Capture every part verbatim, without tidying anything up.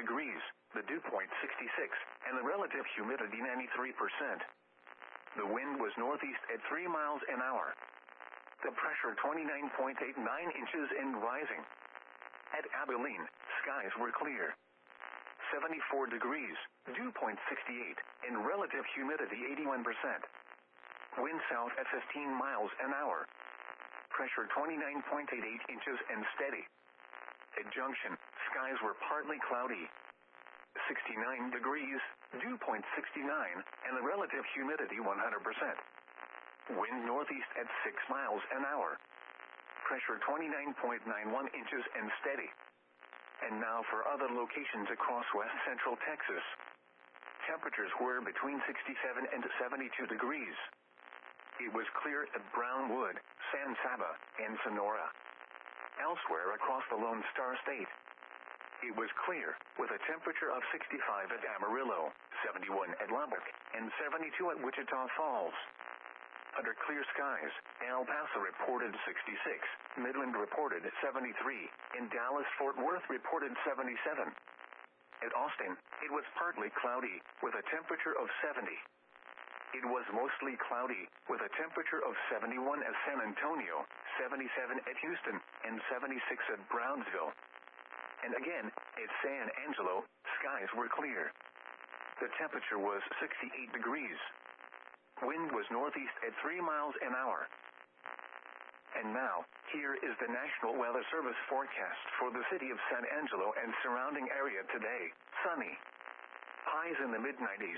degrees, the dew point sixty-six, and the relative humidity ninety-three percent. The wind was northeast at three miles an hour. The pressure twenty-nine point eight nine inches and rising. At Abilene, skies were clear. seventy-four degrees, dew point sixty-eight, and relative humidity eighty-one percent. Wind south at fifteen miles an hour. Pressure twenty-nine point eight eight inches and steady. At Junction, skies were partly cloudy. sixty-nine degrees, dew point sixty-nine, and the relative humidity one hundred percent. Wind northeast at six miles an hour. Pressure twenty-nine point nine one inches and steady. And now for other locations across west central Texas. Temperatures were between sixty-seven and seventy-two degrees. It was clear at Brownwood, San Saba, and Sonora. Elsewhere across the Lone Star State, it was clear, with a temperature of sixty-five at Amarillo, seventy-one at Lubbock, and seventy-two at Wichita Falls. Under clear skies, El Paso reported sixty-six, Midland reported seventy-three, and Dallas-Fort Worth reported seventy-seven. At Austin, it was partly cloudy, with a temperature of seventy. It was mostly cloudy, with a temperature of seventy-one at San Antonio, seventy-seven at Houston, and seventy-six at Brownsville. And again, at San Angelo, skies were clear. The temperature was sixty-eight degrees. Wind was northeast at three miles an hour. And now, here is the National Weather Service forecast for the city of San Angelo and surrounding area today. Sunny. Highs in the mid nineties.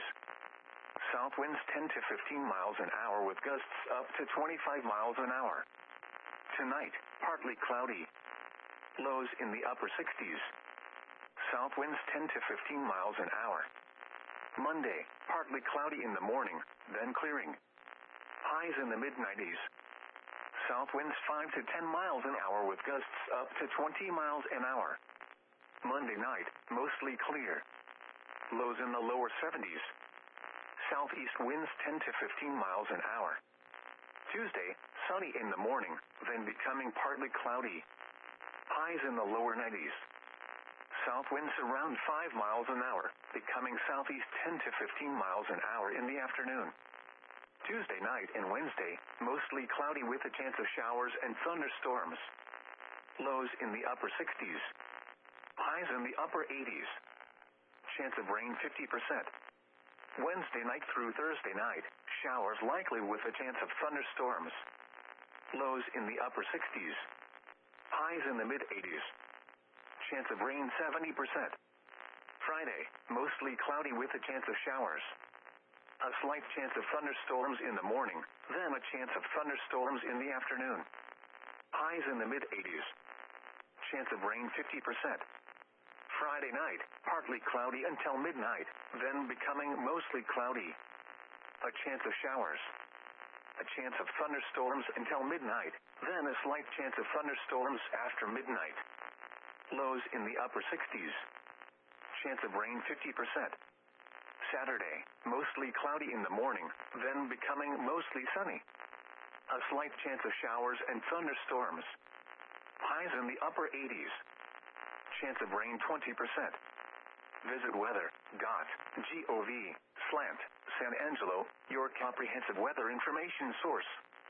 South winds ten to fifteen miles an hour with gusts up to twenty-five miles an hour. Tonight, partly cloudy. Lows in the upper sixties. South winds ten to fifteen miles an hour. Monday, partly cloudy in the morning, then clearing. Highs in the mid nineties. South winds five to ten miles an hour with gusts up to twenty miles an hour. Monday night, mostly clear. Lows in the lower seventies. Southeast winds ten to fifteen miles an hour. Tuesday, sunny in the morning, then becoming partly cloudy. Highs in the lower nineties. South winds around five miles an hour, becoming southeast ten to fifteen miles an hour in the afternoon. Tuesday night and Wednesday, mostly cloudy with a chance of showers and thunderstorms. Lows in the upper sixties. Highs in the upper eighties. Chance of rain fifty percent. Wednesday night through Thursday night, showers likely with a chance of thunderstorms. Lows in the upper sixties. Highs in the mid eighties. Chance of rain seventy percent. Friday, mostly cloudy with a chance of showers. A slight chance of thunderstorms in the morning, then a chance of thunderstorms in the afternoon. Highs in the mid eighties. Chance of rain fifty percent. Friday night, partly cloudy until midnight, then becoming mostly cloudy. A chance of showers. A chance of thunderstorms until midnight, then a slight chance of thunderstorms after midnight. Lows in the upper sixties. Chance of rain fifty percent. Saturday, mostly cloudy in the morning, then becoming mostly sunny. A slight chance of showers and thunderstorms. Highs in the upper eighties. Chance of rain twenty percent. Visit weather dot gov slash San Angelo, your comprehensive weather information source.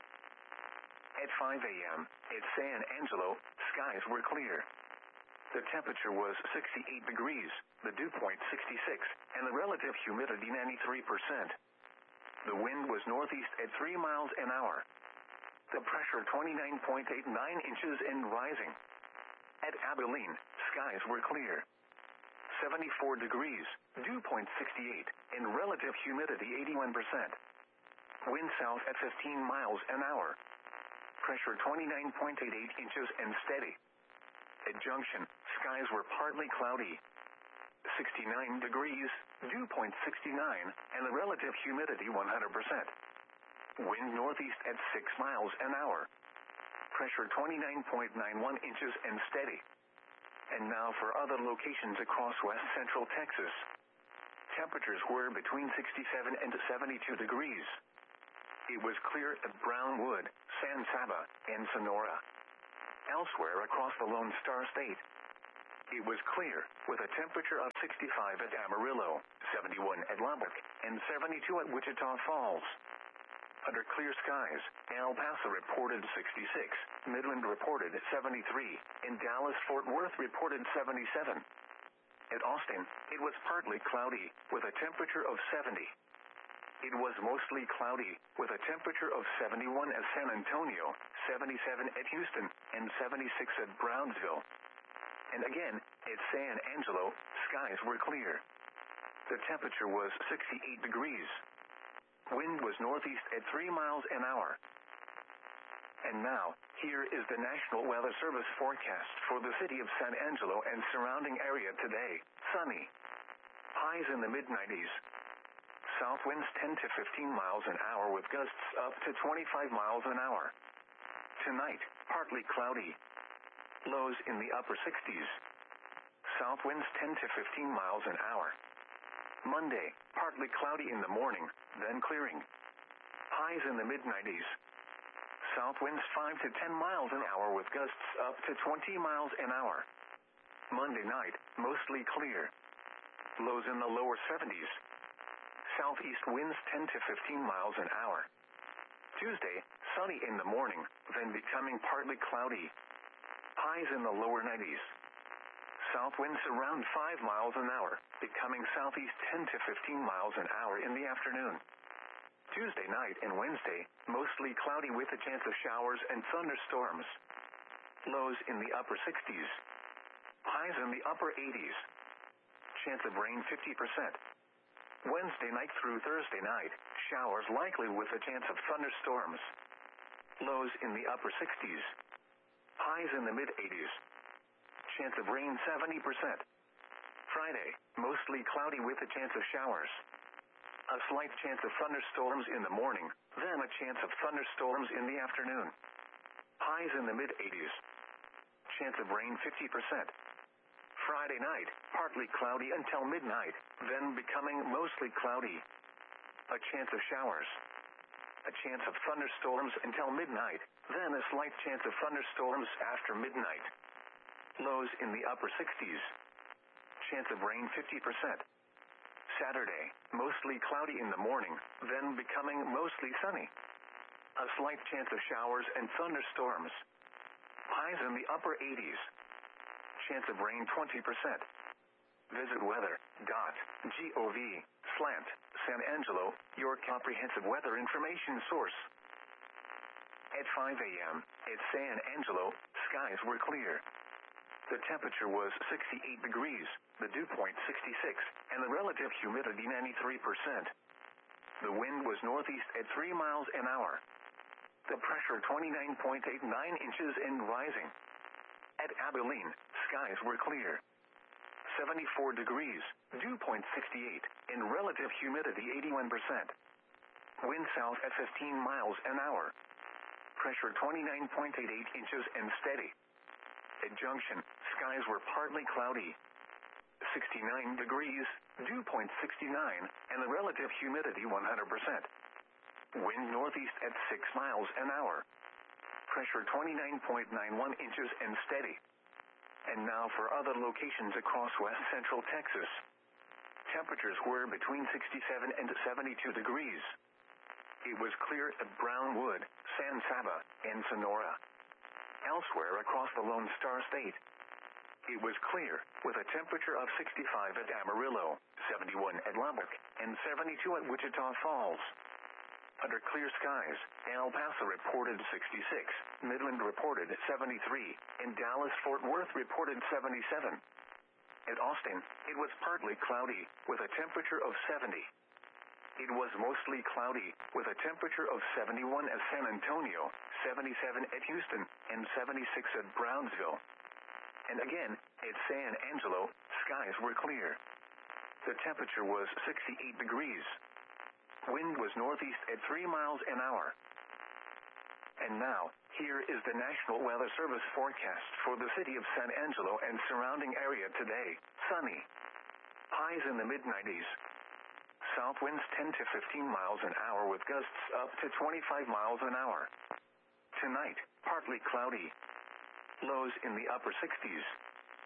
At five a.m., at San Angelo, skies were clear. The temperature was sixty-eight degrees, the dew point sixty-six, and the relative humidity ninety-three percent. The wind was northeast at three miles an hour. The pressure twenty-nine point eight nine inches and rising. At Abilene, skies were clear. seventy-four degrees, dew point sixty-eight, and relative humidity eighty-one percent. Wind south at fifteen miles an hour. Pressure twenty-nine point eight eight inches and steady. At Junction, skies were partly cloudy. sixty-nine degrees, dew point sixty-nine, and the relative humidity one hundred percent. Wind northeast at six miles an hour. Pressure twenty-nine point nine one inches and steady. And now for other locations across west central Texas. Temperatures were between sixty-seven and seventy-two degrees. It was clear at Brownwood, San Saba, and Sonora. Elsewhere across the Lone Star State, it was clear, with a temperature of sixty-five at Amarillo, seventy-one at Lubbock, and seventy-two at Wichita Falls. Under clear skies, El Paso reported sixty-six, Midland reported seventy-three, and Dallas-Fort Worth reported seventy-seven. At Austin, it was partly cloudy, with a temperature of seventy. It was mostly cloudy, with a temperature of seventy-one at San Antonio, seventy-seven at Houston, and seventy-six at Brownsville. And again, at San Angelo, skies were clear. The temperature was sixty-eight degrees. Wind was northeast at three miles an hour. And now, here is the National Weather Service forecast for the city of San Angelo and surrounding area today. Sunny. Highs in the mid nineties. South winds ten to fifteen miles an hour with gusts up to twenty-five miles an hour. Tonight, partly cloudy. Lows in the upper sixties. South winds ten to fifteen miles an hour. Monday, partly cloudy in the morning, then clearing. Highs in the mid nineties. South winds five to ten miles an hour with gusts up to twenty miles an hour. Monday night, mostly clear. Lows in the lower seventies. Southeast winds ten to fifteen miles an hour. Tuesday, sunny in the morning, then becoming partly cloudy. Highs in the lower nineties. South winds around five miles an hour, becoming southeast ten to fifteen miles an hour in the afternoon. Tuesday night and Wednesday, mostly cloudy with a chance of showers and thunderstorms. Lows in the upper sixties. Highs in the upper eighties. Chance of rain fifty percent. Wednesday night through Thursday night, showers likely with a chance of thunderstorms. Lows in the upper sixties. Highs in the mid eighties. Chance of rain seventy percent. Friday, mostly cloudy with a chance of showers. A slight chance of thunderstorms in the morning, then a chance of thunderstorms in the afternoon. Highs in the mid eighties. Chance of rain fifty percent. Friday night, partly cloudy until midnight, then becoming mostly cloudy. A chance of showers. A chance of thunderstorms until midnight, then a slight chance of thunderstorms after midnight. Lows in the upper sixties. Chance of rain fifty percent. Saturday, mostly cloudy in the morning, then becoming mostly sunny. A slight chance of showers and thunderstorms. Highs in the upper eighties. Chance of rain twenty percent. Visit weather dot gov slant San Angelo, your comprehensive weather information source. At five a.m., at San Angelo, skies were clear. The temperature was sixty-eight degrees, the dew point sixty-six, and the relative humidity ninety-three percent. The wind was northeast at three miles an hour. The pressure twenty-nine point eight nine inches and rising. At Abilene, skies were clear. seventy-four degrees, dew point sixty-eight, and relative humidity eighty-one percent. Wind south at fifteen miles an hour. Pressure twenty-nine point eight eight inches and steady. At Junction, skies were partly cloudy. sixty-nine degrees, dew point sixty-nine, and the relative humidity one hundred percent. Wind northeast at six miles an hour. Pressure twenty-nine point nine one inches and steady. And now for other locations across west central Texas. Temperatures were between sixty-seven and seventy-two degrees. It was clear at Brownwood, San Saba, and Sonora. Elsewhere across the Lone Star State, it was clear, with a temperature of sixty-five at Amarillo, seventy-one at Lubbock, and seventy-two at Wichita Falls. Under clear skies, El Paso reported sixty-six, Midland reported seventy-three, and Dallas-Fort Worth reported seventy-seven. At Austin, it was partly cloudy, with a temperature of seventy. It was mostly cloudy, with a temperature of seventy-one at San Antonio, seventy-seven at Houston, and seventy-six at Brownsville. And again, at San Angelo, skies were clear. The temperature was sixty-eight degrees. Wind was northeast at three miles an hour. And now, here is the National Weather Service forecast for the city of San Angelo and surrounding area today. Sunny. Highs in the mid nineties. South winds ten to fifteen miles an hour with gusts up to twenty-five miles an hour. Tonight, partly cloudy. Lows in the upper sixties.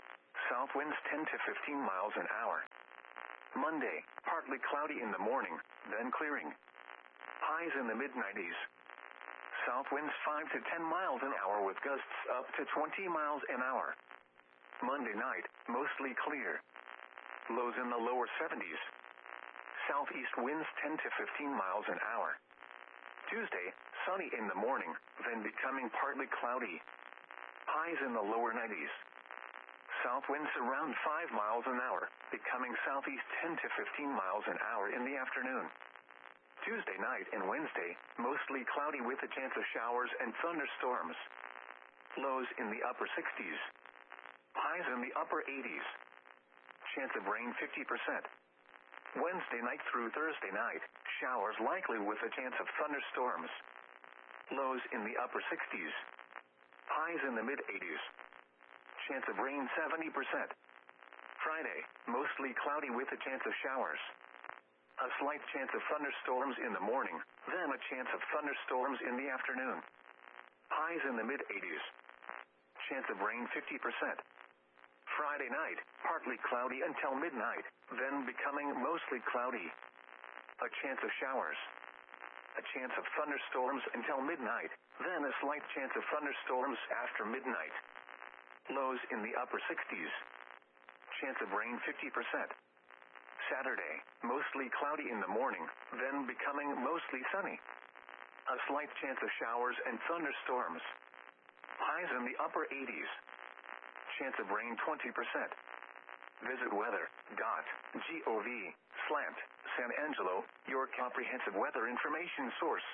South winds ten to fifteen miles an hour. Monday, partly cloudy in the morning, then clearing. Highs in the mid nineties. South winds five to ten miles an hour with gusts up to twenty miles an hour. Monday night, mostly clear. Lows in the lower seventies. Southeast winds ten to fifteen miles an hour. Tuesday, sunny in the morning, then becoming partly cloudy. Highs in the lower nineties. South winds around five miles an hour, becoming southeast ten to fifteen miles an hour in the afternoon. Tuesday night and Wednesday, mostly cloudy with a chance of showers and thunderstorms. Lows in the upper sixties. Highs in the upper eighties. Chance of rain fifty percent. Wednesday night through Thursday night, showers likely with a chance of thunderstorms. Lows in the upper sixties. Highs in the mid eighties. Chance of rain seventy percent. Friday, mostly cloudy with a chance of showers. A slight chance of thunderstorms in the morning, then a chance of thunderstorms in the afternoon. Highs in the mid eighties. Chance of rain fifty percent. Friday night, partly cloudy until midnight, then becoming mostly cloudy. A chance of showers. A chance of thunderstorms until midnight, then a slight chance of thunderstorms after midnight. Lows in the upper sixties. Chance of rain fifty percent. Saturday, mostly cloudy in the morning, then becoming mostly sunny. A slight chance of showers and thunderstorms. Highs in the upper eighties. Chance of rain twenty percent. Visit weather dot gov slash San Angelo, your comprehensive weather information source.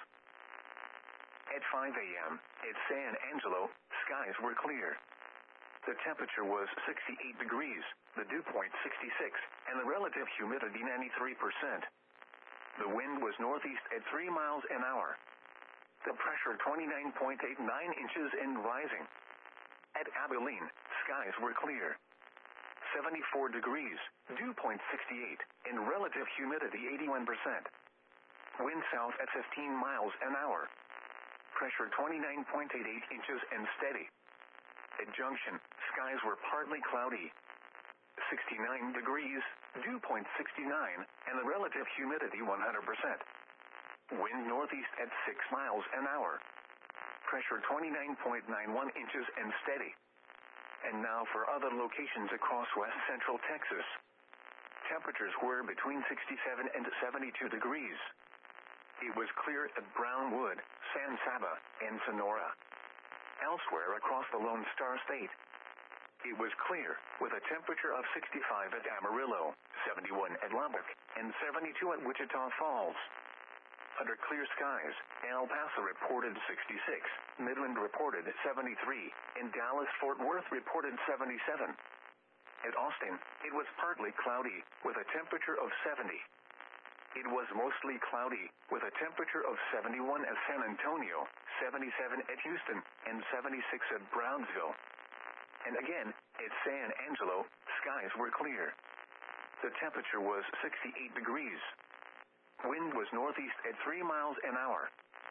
At five a.m., at San Angelo, skies were clear. The temperature was sixty-eight degrees, the dew point sixty-six, and the relative humidity ninety-three percent. The wind was northeast at three miles an hour. The pressure twenty-nine point eight nine inches and rising. At Abilene, skies were clear. seventy-four degrees, dew point sixty-eight, and relative humidity eighty-one percent. Wind south at fifteen miles an hour. Pressure twenty-nine point eight eight inches and steady. At Junction, skies were partly cloudy. sixty-nine degrees, dew point sixty-nine, and the relative humidity one hundred percent. Wind northeast at six miles an hour. Pressure twenty-nine point nine one inches and steady. And now for other locations across west central Texas. Temperatures were between sixty-seven and seventy-two degrees. It was clear at Brownwood, San Saba, and Sonora. Elsewhere across the Lone Star State, it was clear, with a temperature of sixty-five at Amarillo, seventy-one at Lubbock, and seventy-two at Wichita Falls. Under clear skies, El Paso reported sixty-six, Midland reported seventy-three, and Dallas-Fort Worth reported seventy-seven. At Austin, it was partly cloudy, with a temperature of seventy. It was mostly cloudy, with a temperature of seventy-one at San Antonio, seventy-seven at Houston, and seventy-six at Brownsville. And again, at San Angelo, skies were clear. The temperature was sixty-eight degrees. Wind was northeast at three miles an hour.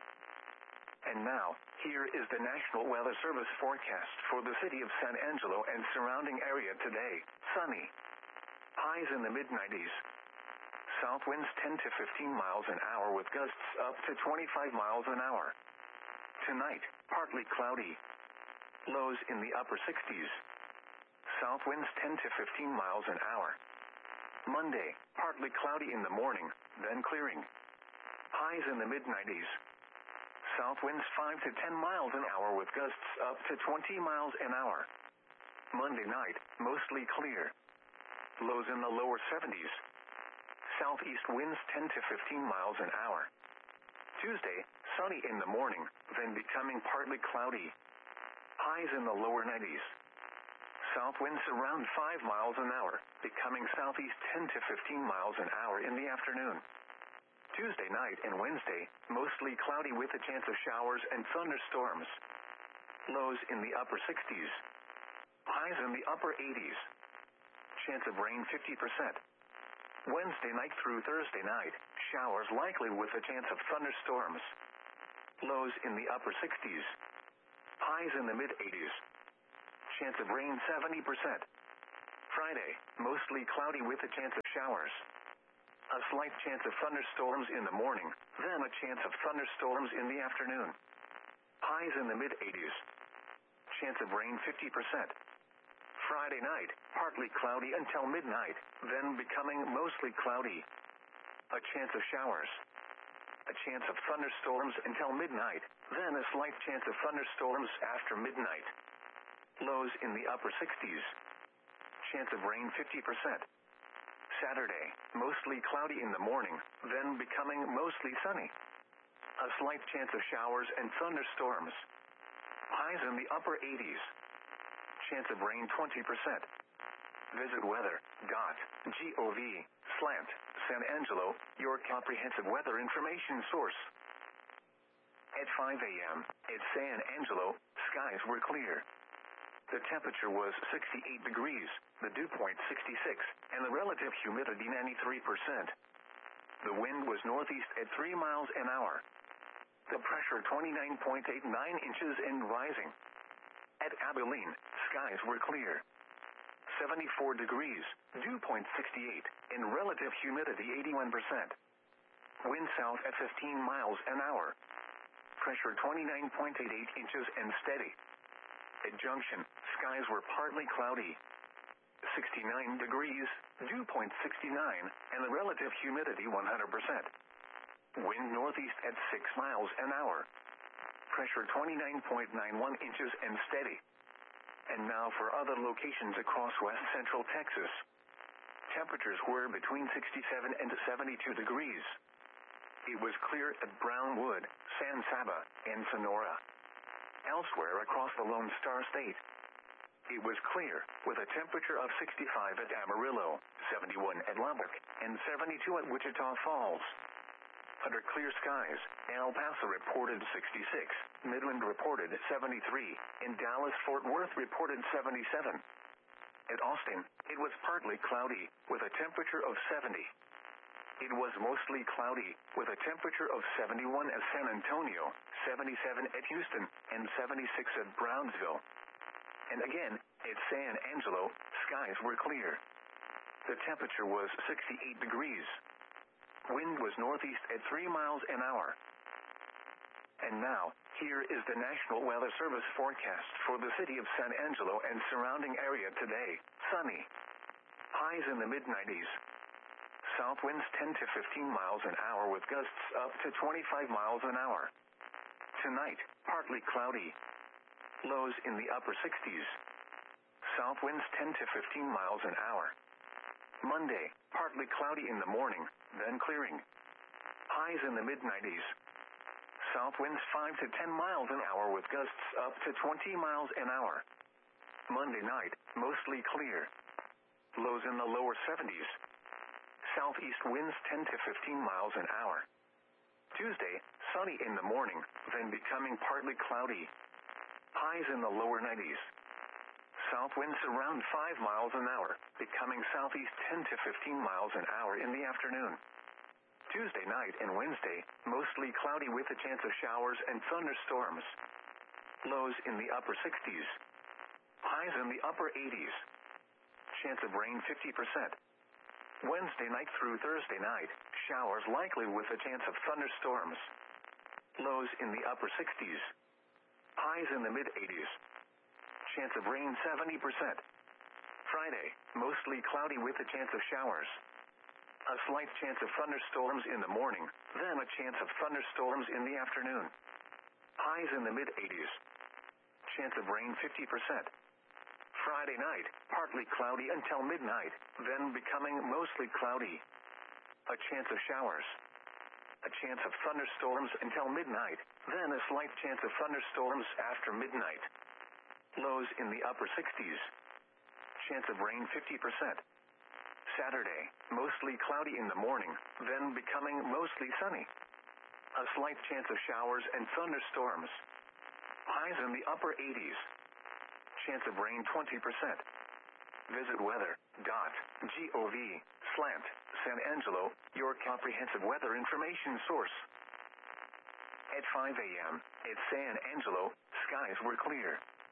And now, here is the National Weather Service forecast for the city of San Angelo and surrounding area today. Sunny. Highs in the mid nineties. South winds ten to fifteen miles an hour with gusts up to twenty-five miles an hour. Tonight, partly cloudy. Lows in the upper sixties. South winds ten to fifteen miles an hour. Monday, partly cloudy in the morning, then clearing. Highs in the mid nineties. South winds five to ten miles an hour with gusts up to twenty miles an hour. Monday night, mostly clear. Lows in the lower seventies. Southeast winds ten to fifteen miles an hour. Tuesday, sunny in the morning, then becoming partly cloudy. Highs in the lower nineties. South winds around five miles an hour, becoming southeast ten to fifteen miles an hour in the afternoon. Tuesday night and Wednesday, mostly cloudy with a chance of showers and thunderstorms. Lows in the upper sixties. Highs in the upper eighties. Chance of rain fifty percent. Wednesday night through Thursday night, showers likely with a chance of thunderstorms. Lows in the upper sixties. Highs in the mid eighties. Chance of rain seventy percent. Friday, mostly cloudy with a chance of showers. A slight chance of thunderstorms in the morning, then a chance of thunderstorms in the afternoon. Highs in the mid eighties. Chance of rain fifty percent. Friday night, partly cloudy until midnight, then becoming mostly cloudy. A chance of showers. A chance of thunderstorms until midnight, then a slight chance of thunderstorms after midnight. Lows in the upper sixties. Chance of rain fifty percent. Saturday, mostly cloudy in the morning, then becoming mostly sunny. A slight chance of showers and thunderstorms. Highs in the upper eighties. Chance of rain twenty percent. Visit weather.gov slant San Angelo, your comprehensive weather information source. At five a.m. at San Angelo, skies were clear. The temperature was sixty-eight degrees, the dew point sixty-six, and the relative humidity ninety-three percent. The wind was northeast at three miles an hour. The pressure twenty-nine point eight nine inches and rising. At Abilene, skies were clear. seventy-four degrees, dew point sixty-eight, and relative humidity eighty-one percent. Wind south at fifteen miles an hour. Pressure twenty-nine point eight eight inches and steady. At Junction, skies were partly cloudy. sixty-nine degrees, dew point sixty-nine, and the relative humidity one hundred percent. Wind northeast at six miles an hour. Pressure twenty-nine point nine one inches and steady. And now for other locations across west central Texas. Temperatures were between sixty-seven and seventy-two degrees. It was clear at Brownwood, San Saba, and Sonora. Elsewhere across the Lone Star State, it was clear, with a temperature of sixty-five at Amarillo, seventy-one at Lubbock, and seventy-two at Wichita Falls. Under clear skies, El Paso reported sixty-six, Midland reported seventy-three, and Dallas-Fort Worth reported seventy-seven. At Austin, it was partly cloudy, with a temperature of seventy. It was mostly cloudy, with a temperature of seventy-one at San Antonio, seventy-seven at Houston, and seventy-six at Brownsville. And again, at San Angelo, skies were clear. The temperature was sixty-eight degrees. Wind was northeast at three miles an hour. And now, here is the National Weather Service forecast for the city of San Angelo and surrounding area today. Sunny. Highs in the mid nineties. South winds ten to fifteen miles an hour with gusts up to twenty-five miles an hour. Tonight, partly cloudy. Lows in the upper sixties. South winds ten to fifteen miles an hour. Monday, partly cloudy in the morning, then clearing. Highs in the mid nineties. South winds five to ten miles an hour with gusts up to twenty miles an hour. Monday night, mostly clear. Lows in the lower seventies. Southeast winds ten to fifteen miles an hour. Tuesday, sunny in the morning, then becoming partly cloudy. Highs in the lower nineties. South winds around five miles an hour, becoming southeast ten to fifteen miles an hour in the afternoon. Tuesday night and Wednesday, mostly cloudy with a chance of showers and thunderstorms. Lows in the upper sixties. Highs in the upper eighties. Chance of rain fifty percent. Wednesday night through Thursday night, showers likely with a chance of thunderstorms. Lows in the upper sixties. Highs in the mid eighties. Chance of rain seventy percent. Friday, mostly cloudy with a chance of showers. A slight chance of thunderstorms in the morning, then a chance of thunderstorms in the afternoon. Highs in the mid eighties. Chance of rain fifty percent. Friday night, partly cloudy until midnight, then becoming mostly cloudy. A chance of showers. A chance of thunderstorms until midnight, then a slight chance of thunderstorms after midnight. Lows in the upper sixties. Chance of rain fifty percent. Saturday, mostly cloudy in the morning, then becoming mostly sunny. A slight chance of showers and thunderstorms. Highs in the upper eighties. Chance of rain twenty percent. Visit weather.gov slant San Angelo, your comprehensive weather information source. At five a.m. at San Angelo, skies were clear.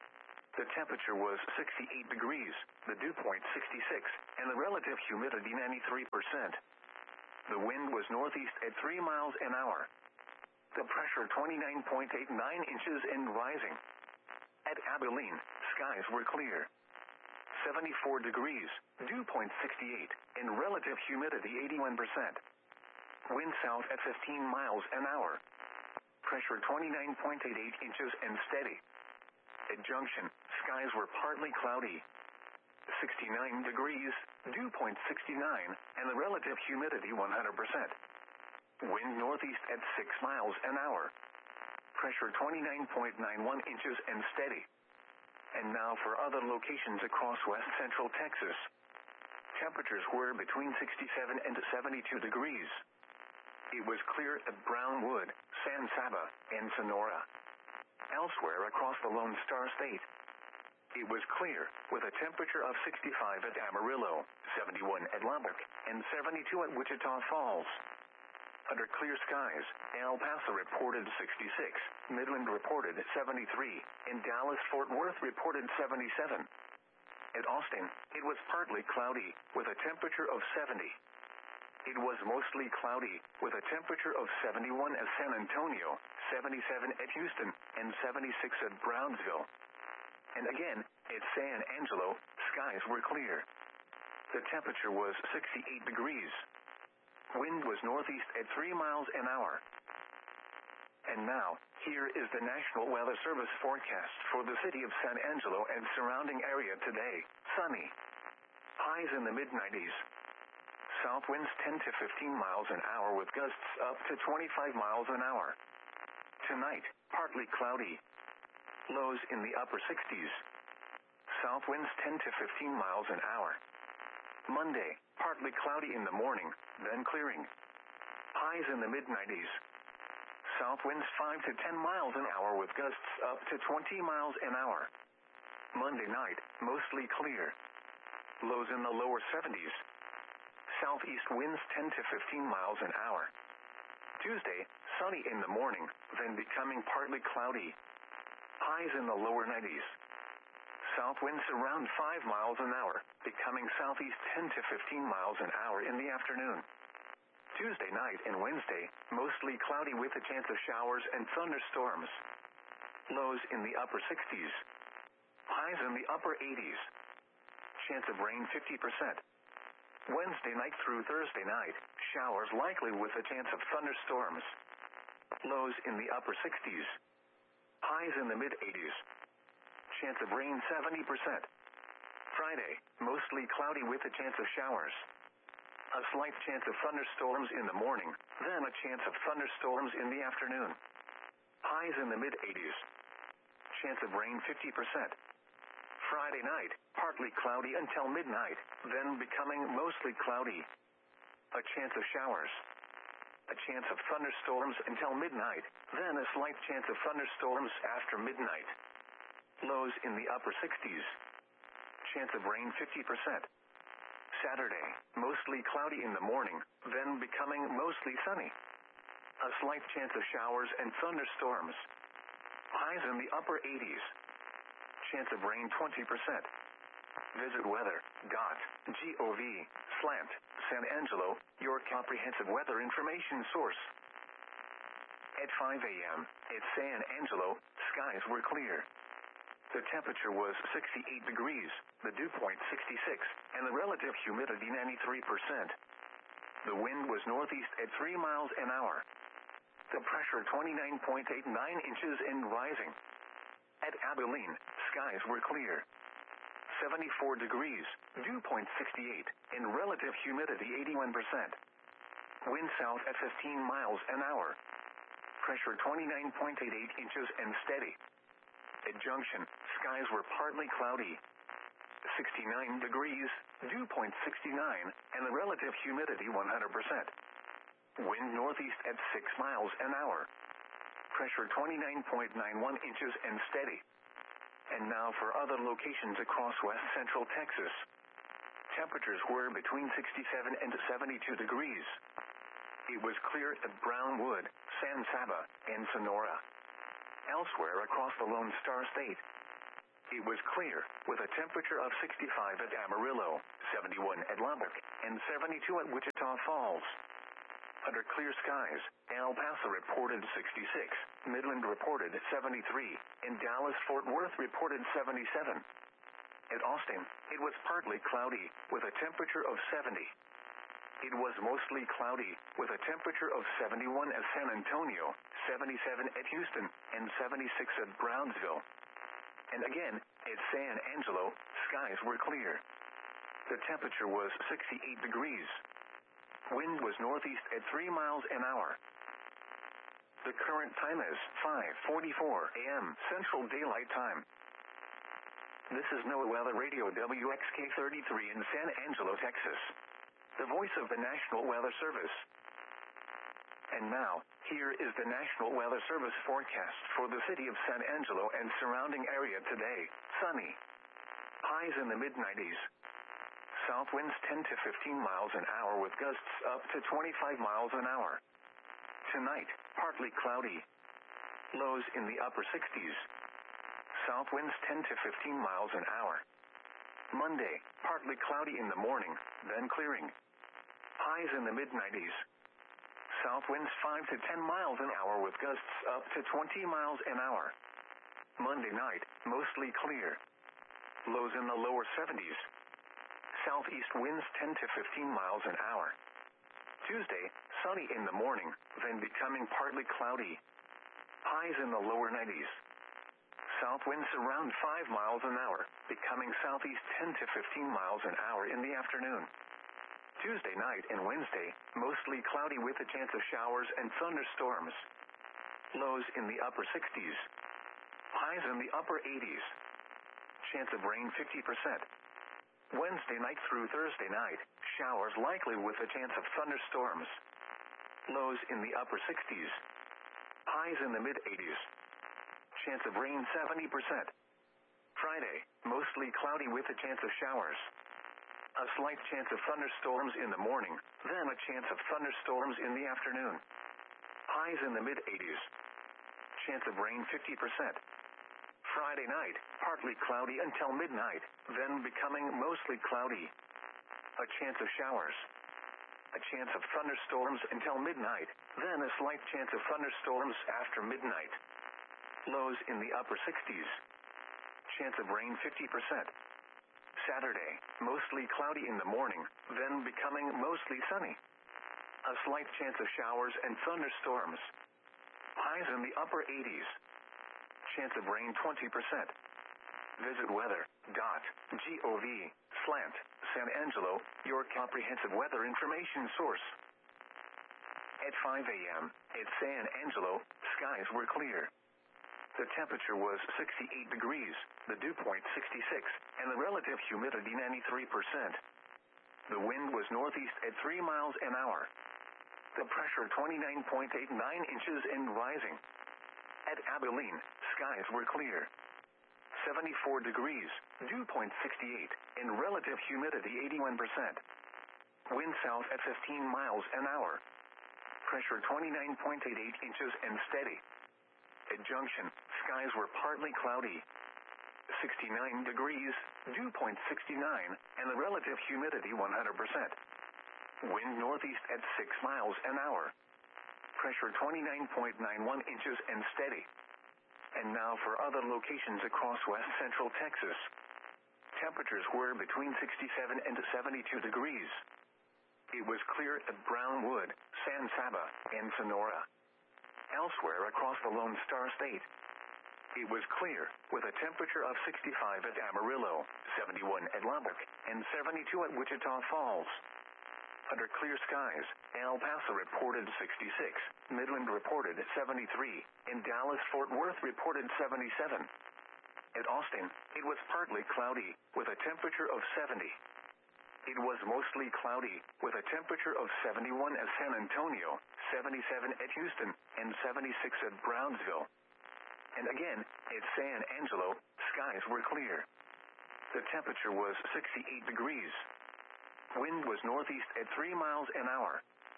The temperature was sixty-eight degrees, the dew point sixty-six, and the relative humidity ninety-three percent. The wind was northeast at three miles an hour. The pressure twenty-nine point eight nine inches and rising. At Abilene, skies were clear. seventy-four degrees, dew point sixty-eight, and relative humidity eighty-one percent. Wind south at fifteen miles an hour. Pressure twenty-nine point eight eight inches and steady. At Junction, skies were partly cloudy. sixty-nine degrees, dew point sixty-nine, and the relative humidity one hundred percent. Wind northeast at six miles an hour. Pressure twenty-nine point nine one inches and steady. And now for other locations across west central Texas. Temperatures were between sixty-seven and seventy-two degrees. It was clear at Brownwood, San Saba, and Sonora. Elsewhere across the Lone Star State, it was clear, with a temperature of sixty-five at Amarillo, seventy-one at Lubbock, and seventy-two at Wichita Falls. Under clear skies, El Paso reported sixty-six, Midland reported seventy-three, and Dallas-Fort Worth reported seventy-seven. At Austin, it was partly cloudy, with a temperature of seventy. It was mostly cloudy, with a temperature of seventy-one at San Antonio, seventy-seven at Houston, and seventy-six at Brownsville. And again, at San Angelo, skies were clear. The temperature was sixty-eight degrees. Wind was northeast at three miles an hour. And now, here is the National Weather Service forecast for the city of San Angelo and surrounding area today. Sunny. Highs in the mid nineties. South winds ten to fifteen miles an hour with gusts up to twenty-five miles an hour. Tonight, partly cloudy. Lows in the upper sixties. South winds ten to fifteen miles an hour. Monday, partly cloudy in the morning, then clearing. Highs in the mid nineties. South winds five to ten miles an hour with gusts up to twenty miles an hour. Monday night, mostly clear. Lows in the lower seventies. Southeast winds ten to fifteen miles an hour. Tuesday, sunny in the morning, then becoming partly cloudy. Highs in the lower nineties. South winds around five miles an hour, becoming southeast ten to fifteen miles an hour in the afternoon. Tuesday night and Wednesday, mostly cloudy with a chance of showers and thunderstorms. Lows in the upper sixties. Highs in the upper eighties. Chance of rain fifty percent. Wednesday night through Thursday night, showers likely with a chance of thunderstorms. Lows in the upper sixties. Highs in the mid eighties. Chance of rain seventy percent. Friday, mostly cloudy with a chance of showers. A slight chance of thunderstorms in the morning, then a chance of thunderstorms in the afternoon. Highs in the mid eighties. Chance of rain fifty percent. Friday night, partly cloudy until midnight, then becoming mostly cloudy. A chance of showers. A chance of thunderstorms until midnight, then a slight chance of thunderstorms after midnight. Lows in the upper sixties. Chance of rain fifty percent. Saturday, mostly cloudy in the morning, then becoming mostly sunny. A slight chance of showers and thunderstorms. Highs in the upper eighties. Chance of rain twenty percent. Visit weather dot gov slash San Angelo, your comprehensive weather information source. At five a.m., at San Angelo, skies were clear. The temperature was sixty-eight degrees, the dew point sixty-six, and the relative humidity ninety-three percent. The wind was northeast at three miles an hour. The pressure twenty-nine point eight nine inches and rising. At Abilene, skies were clear. seventy-four degrees, dew point sixty-eight, and relative humidity eighty-one percent. Wind south at fifteen miles an hour. Pressure twenty-nine point eight eight inches and steady. At Junction, skies were partly cloudy. sixty-nine degrees, dew point sixty-nine, and the relative humidity one hundred percent. Wind northeast at six miles an hour. Pressure twenty-nine point nine one inches and steady. And now for other locations across west central Texas. Temperatures were between sixty-seven and seventy-two degrees. It was clear at Brownwood, San Saba, and Sonora. Elsewhere across the Lone Star State, It was clear, with a temperature of sixty-five at Amarillo, seventy-one at Lubbock, and seventy-two at Wichita Falls. Under clear skies, El Paso reported sixty-six, Midland reported seventy-three, and Dallas-Fort Worth reported seventy-seven. At Austin, it was partly cloudy, with a temperature of seventy. It was mostly cloudy, with a temperature of seventy-one at San Antonio, seventy-seven at Houston, and seventy-six at Brownsville. And again, at San Angelo, skies were clear. The temperature was sixty-eight degrees. Wind was northeast at three miles an hour. The current time is five forty-four a m Central Daylight Time. This is NOAA Weather Radio W X K thirty-three in San Angelo, Texas. The voice of the National Weather Service. And now, here is the National Weather Service forecast for the city of San Angelo and surrounding area today. Sunny. Highs in the mid nineties. South winds ten to fifteen miles an hour with gusts up to twenty-five miles an hour. Tonight, partly cloudy. Lows in the upper sixties. South winds ten to fifteen miles an hour. Monday, partly cloudy in the morning, then clearing. Highs in the mid nineties. South winds five to ten miles an hour with gusts up to twenty miles an hour. Monday night, mostly clear. Lows in the lower seventies. Southeast winds ten to fifteen miles an hour. Tuesday, sunny in the morning, then becoming partly cloudy. Highs in the lower nineties. South winds around five miles an hour, becoming southeast ten to fifteen miles an hour in the afternoon. Tuesday night and Wednesday, mostly cloudy with a chance of showers and thunderstorms. Lows in the upper sixties. Highs in the upper eighties. Chance of rain fifty percent. Wednesday night through Thursday night, showers likely with a chance of thunderstorms. Lows in the upper sixties. Highs in the mid eighties. Chance of rain seventy percent. Friday, mostly cloudy with a chance of showers. A slight chance of thunderstorms in the morning, then a chance of thunderstorms in the afternoon. Highs in the mid eighties. Chance of rain fifty percent. Friday night, partly cloudy until midnight, then becoming mostly cloudy. A chance of showers. A chance of thunderstorms until midnight, then a slight chance of thunderstorms after midnight. Lows in the upper sixties. Chance of rain fifty percent. Saturday, mostly cloudy in the morning, then becoming mostly sunny. A slight chance of showers and thunderstorms. Highs in the upper eighties. Chance of rain twenty percent. Visit weather dot gov slant San Angelo, your comprehensive weather information source. At five a m at San Angelo, skies were clear. The temperature was sixty-eight degrees, the dew point sixty-six, and the relative humidity ninety-three percent. The wind was northeast at three miles an hour. The pressure twenty-nine point eight nine inches and rising. At Abilene, skies were clear. seventy-four degrees, dew point sixty-eight, and relative humidity eighty-one percent. Wind south at fifteen miles an hour. Pressure twenty-nine point eight eight inches and steady. At Junction, skies were partly cloudy. sixty-nine degrees, dew point sixty-nine, and the relative humidity one hundred percent. Wind northeast at six miles an hour. Pressure twenty-nine point nine one inches and steady. And now for other locations across west central Texas. Temperatures were between sixty-seven and seventy-two degrees. It was clear at Brownwood, San Saba, and Sonora. Elsewhere across the Lone Star State, it was clear, with a temperature of sixty-five at Amarillo, seventy-one at Lubbock, and seventy-two at Wichita Falls. Under clear skies, El Paso reported sixty-six, Midland reported seventy-three, and Dallas-Fort Worth reported seventy-seven. At Austin, it was partly cloudy, with a temperature of seventy. It was mostly cloudy, with a temperature of seventy-one at San Antonio, seventy-seven at Houston, and seventy-six at Brownsville. And again, at San Angelo, skies were clear. The temperature was sixty-eight degrees. Wind was northeast at three miles an hour.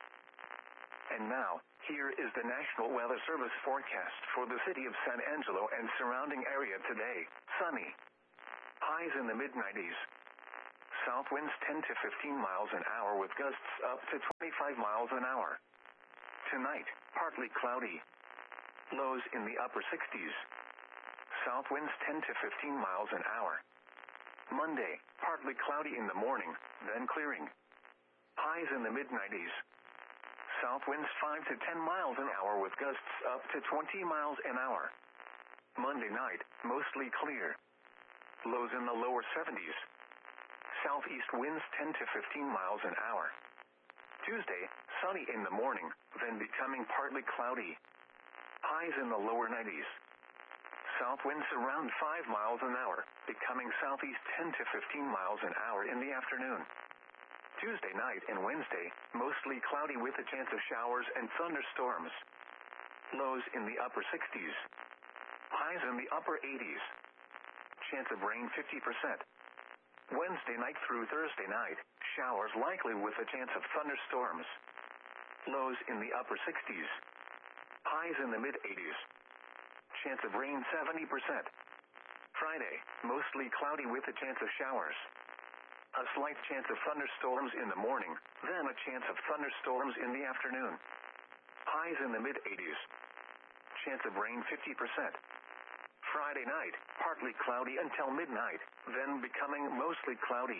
And now, here is the National Weather Service forecast for the city of San Angelo and surrounding area today. Sunny. Highs in the mid nineties. South winds ten to fifteen miles an hour with gusts up to twenty-five miles an hour. Tonight, partly cloudy. Lows in the upper sixties. South winds ten to fifteen miles an hour. Monday, partly cloudy in the morning, then clearing. Highs in the mid nineties. South winds five to ten miles an hour with gusts up to twenty miles an hour. Monday night, mostly clear. Lows in the lower seventies. Southeast winds ten to fifteen miles an hour. Tuesday, sunny in the morning, then becoming partly cloudy. Highs in the lower nineties. South winds around five miles an hour, becoming southeast ten to fifteen miles an hour in the afternoon. Tuesday night and Wednesday, mostly cloudy with a chance of showers and thunderstorms. Lows in the upper sixties. Highs in the upper eighties. Chance of rain fifty percent. Wednesday night through Thursday night, showers likely with a chance of thunderstorms. Lows in the upper sixties. Highs in the mid eighties. Chance of rain seventy percent. Friday, mostly cloudy with a chance of showers. A slight chance of thunderstorms in the morning, then a chance of thunderstorms in the afternoon. Highs in the mid eighties. Chance of rain fifty percent. Friday night, partly cloudy until midnight, then becoming mostly cloudy.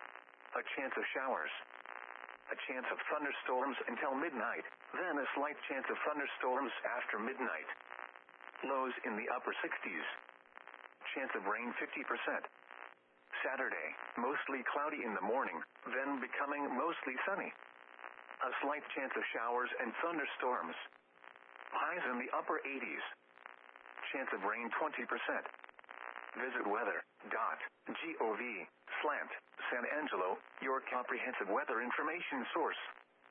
A chance of showers. A chance of thunderstorms until midnight, then a slight chance of thunderstorms after midnight. Lows in the upper sixties. Chance of rain fifty percent. Saturday, mostly cloudy in the morning, then becoming mostly sunny. A slight chance of showers and thunderstorms. Highs in the upper eighties. Chance of rain twenty percent. Visit weather dot gov slash San Angelo, your comprehensive weather information source.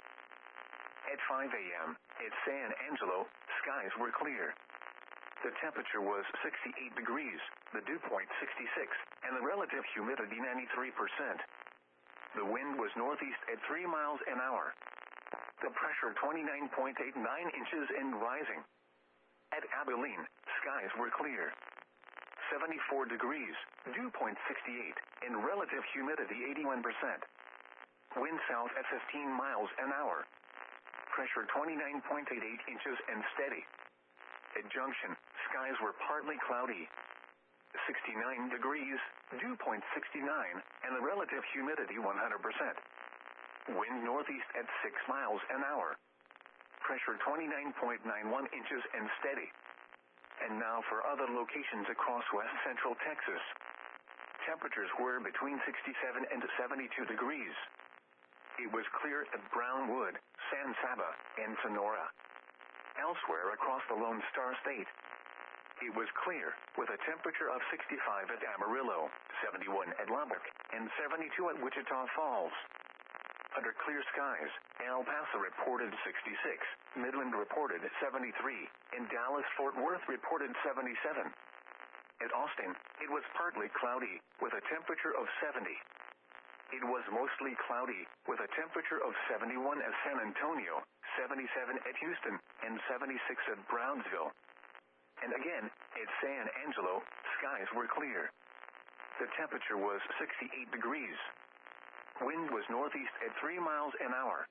At five a.m. at San Angelo, skies were clear. The temperature was sixty-eight degrees, the dew point sixty-six, and the relative humidity ninety-three percent. The wind was northeast at three miles an hour. The pressure twenty-nine point eight nine inches and rising. At Abilene, skies were clear. seventy-four degrees, dew point sixty-eight, and relative humidity eighty-one percent. Wind south at fifteen miles an hour. Pressure twenty-nine point eight eight inches and steady. At Junction, skies were partly cloudy. sixty-nine degrees, dew point sixty-nine, and the relative humidity one hundred percent. Wind northeast at six miles an hour. Pressure twenty-nine point nine one inches and steady. And now for other locations across west central Texas. Temperatures were between sixty-seven and seventy-two degrees. It was clear at Brownwood, San Saba, and Sonora. Elsewhere across the Lone Star State, it was clear, with a temperature of sixty-five at Amarillo, seventy-one at Lubbock, and seventy-two at Wichita Falls. Under clear skies, El Paso reported sixty-six, Midland reported seventy-three, and Dallas-Fort Worth reported seventy-seven. At Austin, it was partly cloudy, with a temperature of seventy. It was mostly cloudy, with a temperature of seventy-one at San Antonio, seventy-seven at Houston, and seventy-six at Brownsville. And again, at San Angelo, skies were clear. The temperature was sixty-eight degrees. Wind was northeast at three miles an hour.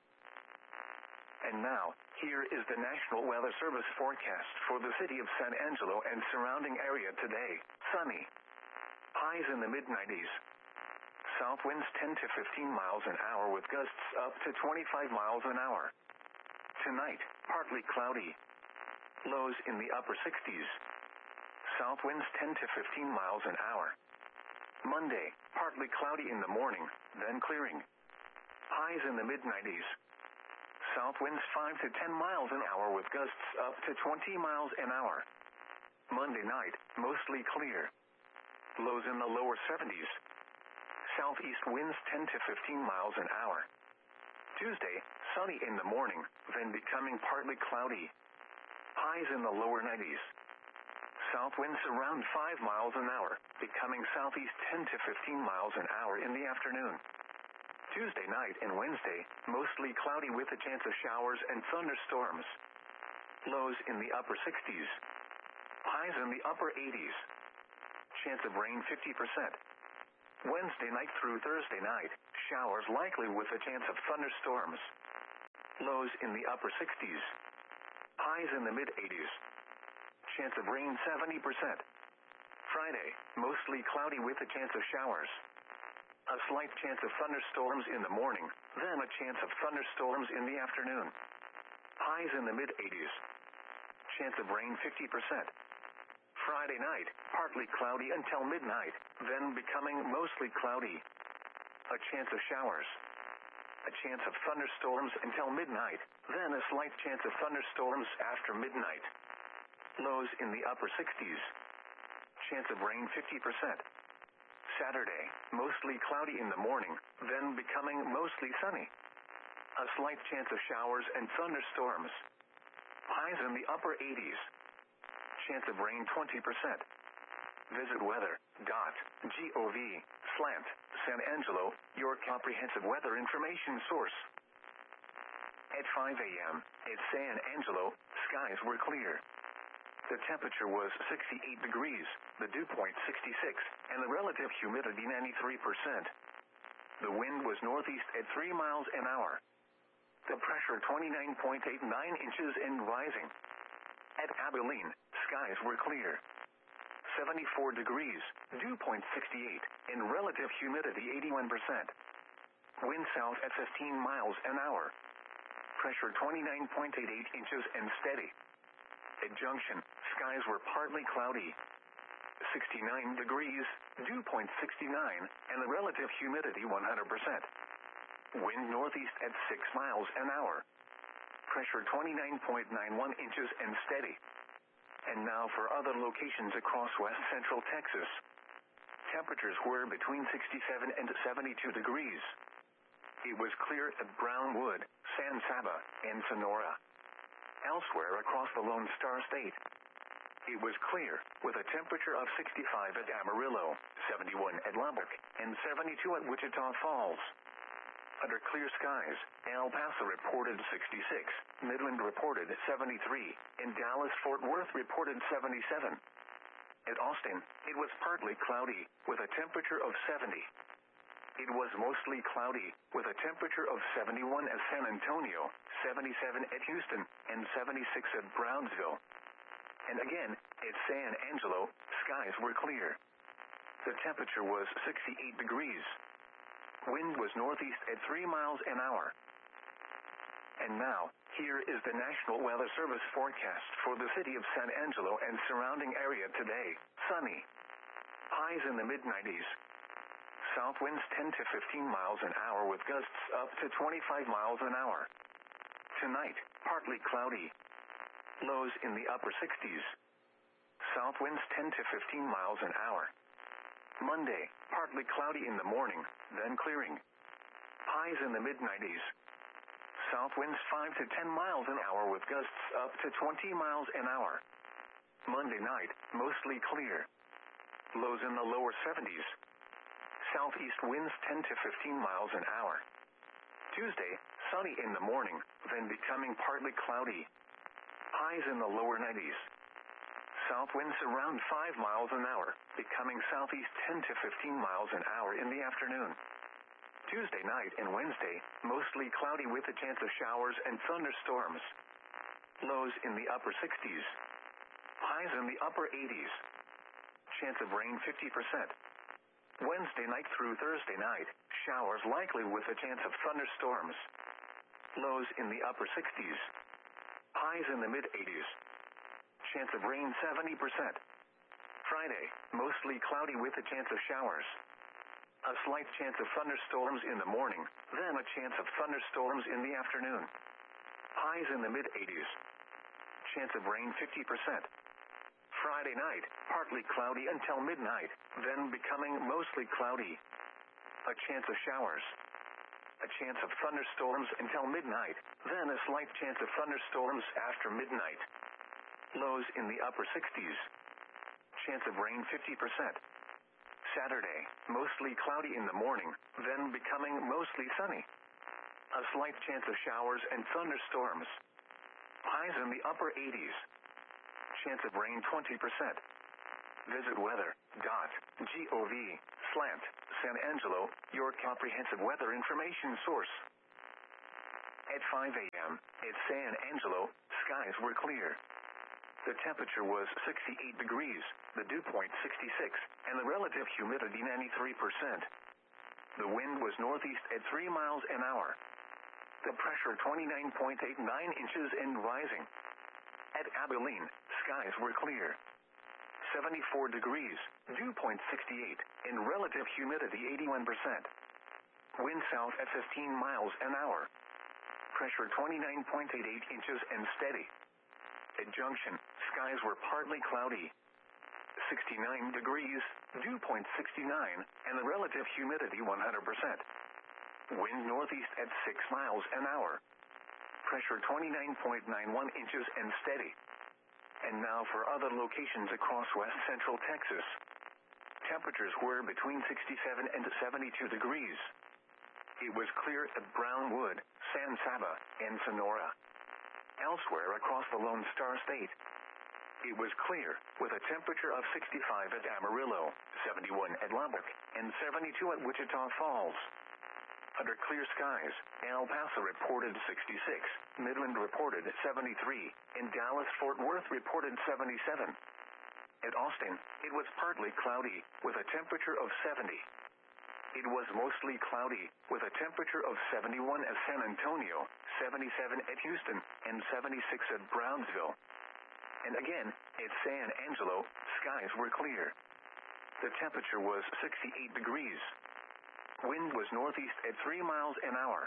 And now, here is the National Weather Service forecast for the city of San Angelo and surrounding area today. Sunny. Highs in the mid nineties. South winds ten to fifteen miles an hour with gusts up to twenty-five miles an hour. Tonight, partly cloudy. Lows in the upper sixties. South winds ten to fifteen miles an hour. Monday, partly cloudy in the morning, then clearing. Highs in the mid nineties. South winds five to ten miles an hour with gusts up to twenty miles an hour. Monday night, mostly clear. Lows in the lower seventies. Southeast winds ten to fifteen miles an hour. Tuesday, sunny in the morning, then becoming partly cloudy. Highs in the lower nineties. South winds around five miles an hour, becoming southeast ten to fifteen miles an hour in the afternoon. Tuesday night and Wednesday, mostly cloudy with a chance of showers and thunderstorms. Lows in the upper sixties. Highs in the upper eighties. Chance of rain fifty percent. Wednesday night through Thursday night, showers likely with a chance of thunderstorms. Lows in the upper sixties. Highs in the mid-eighties. Chance of rain seventy percent. Friday, mostly cloudy with a chance of showers. A slight chance of thunderstorms in the morning, then a chance of thunderstorms in the afternoon. Highs in the mid-eighties. Chance of rain fifty percent. Friday night, partly cloudy until midnight, then becoming mostly cloudy. A chance of showers. A chance of thunderstorms until midnight, then a slight chance of thunderstorms after midnight. Lows in the upper sixties. Chance of rain fifty percent. Saturday, mostly cloudy in the morning, then becoming mostly sunny. A slight chance of showers and thunderstorms. Highs in the upper eighties. Chance of rain twenty percent. Visit weather dot gov slant San Angelo, your comprehensive weather information source. At five a.m. at San Angelo, skies were clear. The temperature was sixty-eight degrees, the dew point sixty-six, and the relative humidity ninety-three percent. The wind was northeast at three miles an hour. The pressure twenty-nine point eight nine inches and rising. At Abilene, skies were clear. seventy-four degrees, dew point sixty-eight, and relative humidity eighty-one percent. Wind south at fifteen miles an hour. Pressure twenty-nine point eight eight inches and steady. At Junction, skies were partly cloudy. sixty-nine degrees, dew point sixty-nine, and the relative humidity one hundred percent. Wind northeast at six miles an hour. Pressure twenty-nine point nine one inches and steady. And now for other locations across west central Texas. Temperatures were between sixty-seven and seventy-two degrees. It was clear at Brownwood, San Saba, and Sonora. Elsewhere across the Lone Star State, it was clear, with a temperature of sixty-five at Amarillo, seventy-one at Lubbock, and seventy-two at Wichita Falls. Under clear skies, El Paso reported sixty-six, Midland reported seventy-three, and Dallas-Fort Worth reported seventy-seven. At Austin, it was partly cloudy, with a temperature of seventy. It was mostly cloudy, with a temperature of seventy-one at San Antonio, seventy-seven at Houston, and seventy-six at Brownsville. And again, at San Angelo, skies were clear. The temperature was sixty-eight degrees. Wind was northeast at three miles an hour. And now, here is the National Weather Service forecast for the city of San Angelo and surrounding area today. Sunny. Highs in the mid nineties. South winds ten to fifteen miles an hour with gusts up to twenty-five miles an hour. Tonight, partly cloudy. Lows in the upper sixties. South winds ten to fifteen miles an hour. Monday, partly cloudy in the morning, then clearing. Highs in the mid nineties. South winds five to ten miles an hour with gusts up to twenty miles an hour. Monday night, mostly clear. Lows in the lower seventies. Southeast winds ten to fifteen miles an hour. Tuesday, sunny in the morning, then becoming partly cloudy. Highs in the lower nineties. South winds around five miles an hour, becoming southeast ten to fifteen miles an hour in the afternoon. Tuesday night and Wednesday, mostly cloudy with a chance of showers and thunderstorms. Lows in the upper sixties. Highs in the upper eighties. Chance of rain fifty percent. Wednesday night through Thursday night, showers likely with a chance of thunderstorms. Lows in the upper sixties. Highs in the mid eighties. Chance of rain seventy percent. Friday, mostly cloudy with a chance of showers. A slight chance of thunderstorms in the morning, then a chance of thunderstorms in the afternoon. Highs in the mid eighties. Chance of rain fifty percent. Friday night, partly cloudy until midnight, then becoming mostly cloudy. A chance of showers. A chance of thunderstorms until midnight, then a slight chance of thunderstorms after midnight. Lows in the upper sixties. Chance of rain fifty percent. Saturday, mostly cloudy in the morning, then becoming mostly sunny. A slight chance of showers and thunderstorms. Highs in the upper eighties. Chance of rain twenty percent. Visit weather dot gov slant San Angelo, your comprehensive weather information source. At five a.m. at San Angelo, skies were clear. The temperature was sixty-eight degrees, the dew point sixty-six, and the relative humidity ninety-three percent. The wind was northeast at three miles an hour. The pressure twenty-nine point eight nine inches and rising. At Abilene, skies were clear. seventy-four degrees, dew point sixty-eight, and relative humidity eighty-one percent. Wind south at fifteen miles an hour. Pressure twenty-nine point eight eight inches and steady. At Junction, skies were partly cloudy. sixty-nine degrees, dew point sixty-nine, and the relative humidity one hundred percent. Wind northeast at six miles an hour. Pressure twenty-nine point nine one inches and steady. And now for other locations across west central Texas. Temperatures were between sixty-seven and seventy-two degrees. It was clear at Brownwood, San Saba, and Sonora. Elsewhere across the Lone Star State, it was clear, with a temperature of sixty-five at Amarillo, seventy-one at Lubbock, and seventy-two at Wichita Falls. Under clear skies, El Paso reported sixty-six, Midland reported seventy-three, and Dallas-Fort Worth reported seventy-seven. At Austin, it was partly cloudy, with a temperature of seventy. It was mostly cloudy, with a temperature of seventy-one at San Antonio, seventy-seven at Houston, and seventy-six at Brownsville. And again, at San Angelo, skies were clear. The temperature was sixty-eight degrees. Wind was northeast at three miles an hour.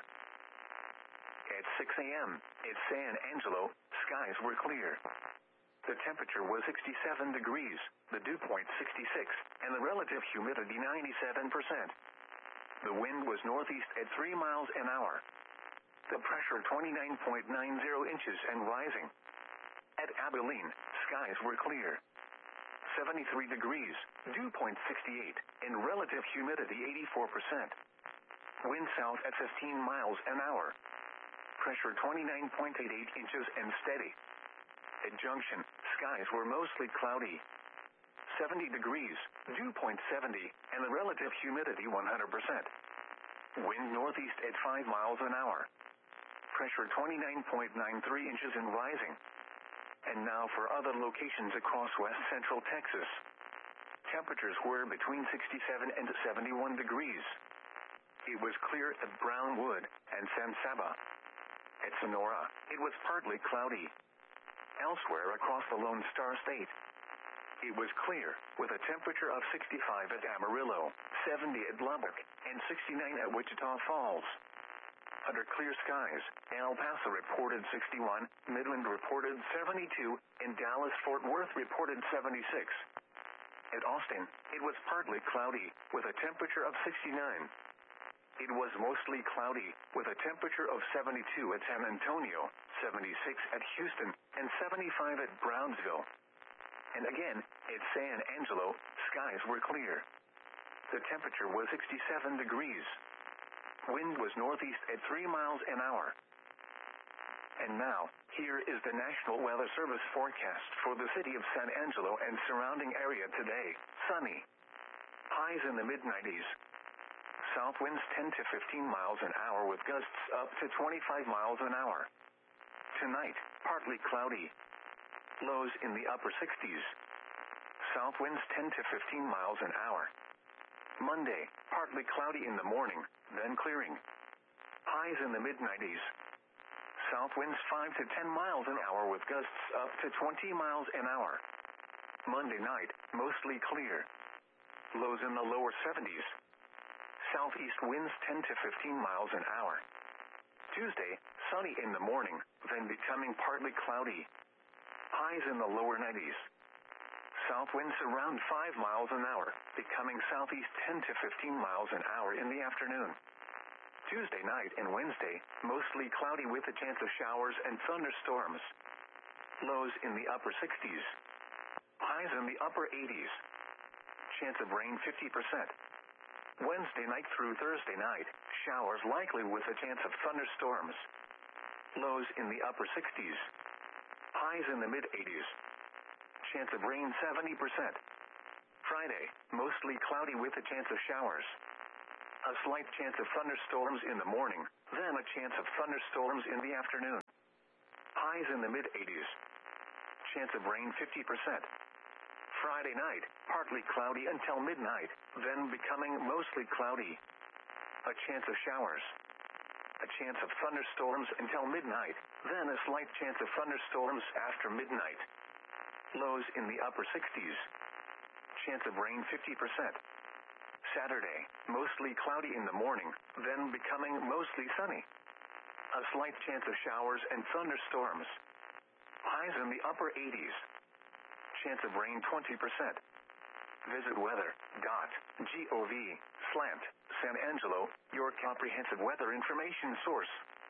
At six a.m. at San Angelo, skies were clear. The temperature was sixty-seven degrees, the dew point sixty-six, and the relative humidity ninety-seven percent. The wind was northeast at three miles an hour. The pressure twenty-nine point nine zero inches and rising. At Abilene, skies were clear. seventy-three degrees, dew point sixty-eight, and relative humidity eighty-four percent. Wind south at fifteen miles an hour. Pressure twenty-nine point eight eight inches and steady. At Junction, skies were mostly cloudy. seventy degrees, dew point seventy, and the relative humidity one hundred percent. Wind northeast at five miles an hour. Pressure twenty-nine point nine three inches and rising. And now for other locations across west central Texas. Temperatures were between sixty-seven and seventy-one degrees. It was clear at Brownwood and San Saba. At Sonora, it was partly cloudy. Elsewhere across the Lone Star State, it was clear, with a temperature of sixty-five at Amarillo, seventy at Lubbock, and sixty-nine at Wichita Falls. Under clear skies, El Paso reported sixty-one, Midland reported seventy-two, and Dallas-Fort Worth reported seventy-six. At Austin, it was partly cloudy, with a temperature of sixty-nine. It was mostly cloudy, with a temperature of seventy-two at San Antonio, seventy-six at Houston, and seventy-five at Brownsville. And again, at San Angelo, skies were clear. The temperature was sixty-seven degrees. Wind was northeast at three miles an hour. And now, here is the National Weather Service forecast for the city of San Angelo and surrounding area today. Sunny. Highs in the mid nineties. South winds ten to fifteen miles an hour with gusts up to twenty-five miles an hour. Tonight, partly cloudy. Lows in the upper sixties. South winds ten to fifteen miles an hour. Monday, partly cloudy in the morning, then clearing. Highs in the mid nineties. South winds five to ten miles an hour with gusts up to twenty miles an hour. Monday night, mostly clear. Lows in the lower seventies. Southeast winds ten to fifteen miles an hour. Tuesday, sunny in the morning, then becoming partly cloudy. Highs in the lower nineties. South winds around five miles an hour, becoming southeast ten to fifteen miles an hour in the afternoon. Tuesday night and Wednesday, mostly cloudy with a chance of showers and thunderstorms. Lows in the upper sixties. Highs in the upper eighties. Chance of rain fifty percent. Wednesday night through Thursday night, showers likely with a chance of thunderstorms. Lows in the upper sixties. Highs in the mid eighties. Chance of rain seventy percent. Friday, mostly cloudy with a chance of showers. A slight chance of thunderstorms in the morning, then a chance of thunderstorms in the afternoon. Highs in the mid eighties. Chance of rain fifty percent. Friday night, partly cloudy until midnight, then becoming mostly cloudy. A chance of showers. A chance of thunderstorms until midnight, then a slight chance of thunderstorms after midnight. Lows in the upper sixties. Chance of rain fifty percent. Saturday, mostly cloudy in the morning, then becoming mostly sunny. A slight chance of showers and thunderstorms. Highs in the upper eighties. Chance of rain twenty percent. Visit weather.gov slant San Angelo, your comprehensive weather information source.